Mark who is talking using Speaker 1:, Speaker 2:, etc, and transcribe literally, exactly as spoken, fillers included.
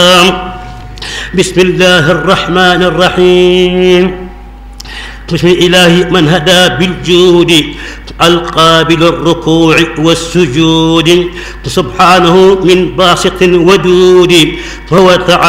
Speaker 1: بسم الله الرحمن الرحيم. بسم الإله من هدى بالجود القابل الركوع والسجود، سبحانه من باسط ودود، فهو تعالى